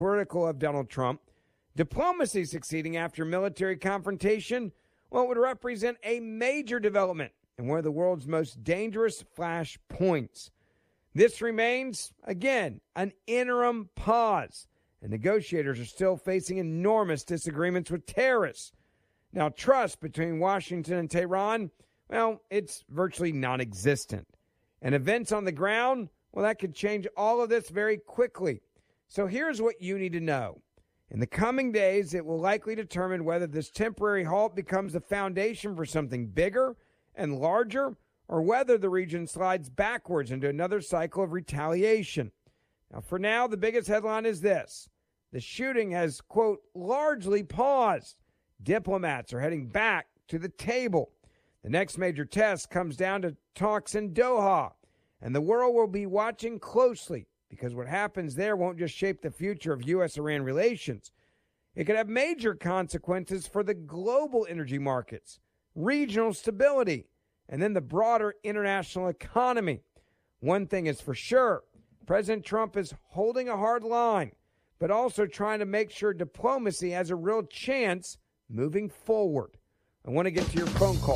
critical of Donald Trump. Diplomacy succeeding after military confrontation, well, it would represent a major development and one of the world's most dangerous flashpoints. This remains, again, an interim pause, and negotiators are still facing enormous disagreements with terrorists. Now, trust between Washington and Tehran, well, it's virtually non-existent. And events on the ground, well, that could change all of this very quickly. So here's what you need to know. In the coming days, it will likely determine whether this temporary halt becomes the foundation for something bigger and larger, or whether the region slides backwards into another cycle of retaliation. Now, for now, the biggest headline is this. The shooting has, quote, largely paused. Diplomats are heading back to the table. The next major test comes down to talks in Doha, and the world will be watching closely because what happens there won't just shape the future of U.S.-Iran relations. It could have major consequences for the global energy markets, regional stability, and then the broader international economy. One thing is for sure, President Trump is holding a hard line, but also trying to make sure diplomacy has a real chance moving forward. I want to get to your phone calls.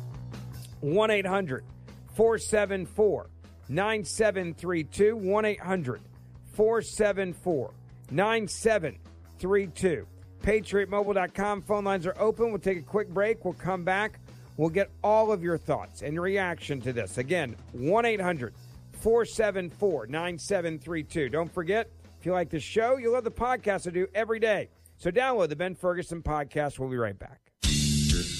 1-800-474-9732. 1-800-474-9732. PatriotMobile.com. Phone lines are open. We'll take a quick break. We'll come back. We'll get all of your thoughts and your reaction to this. Again, 1-800-474-9732. Don't forget, if you like the show, you'll love the podcast I do every day. So download the Ben Ferguson podcast. We'll be right back.